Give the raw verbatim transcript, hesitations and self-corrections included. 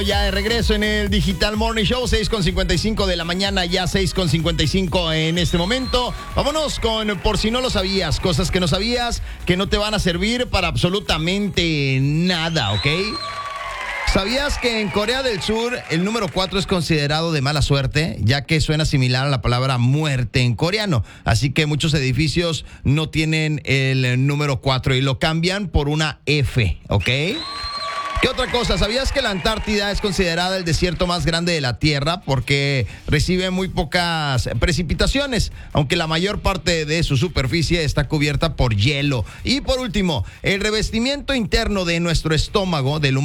Ya de regreso en el Digital Morning Show, seis con cincuenta y cinco de la mañana, ya seis con cincuenta y cinco en este momento. Vámonos con, por si no lo sabías, cosas que no sabías, que no te van a servir para absolutamente nada, ¿ok? ¿Sabías que en Corea del Sur el número cuatro es considerado de mala suerte, ya que suena similar a la palabra muerte en coreano? Así que muchos edificios no tienen el número cuatro y lo cambian por una F, ¿ok? ¿Qué otra cosa? ¿Sabías que la Antártida es considerada el desierto más grande de la Tierra porque recibe muy pocas precipitaciones, aunque la mayor parte de su superficie está cubierta por hielo? Y por último, el revestimiento interno de nuestro estómago, del